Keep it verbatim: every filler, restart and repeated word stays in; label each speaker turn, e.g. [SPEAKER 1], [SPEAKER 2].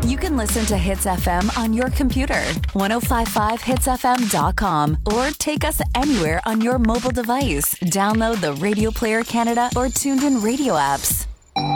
[SPEAKER 1] You can listen to Hits F M on your computer, ten fifty-five hits f m dot com, or take us anywhere on your mobile device. Download the Radio Player Canada or Tuned In radio apps.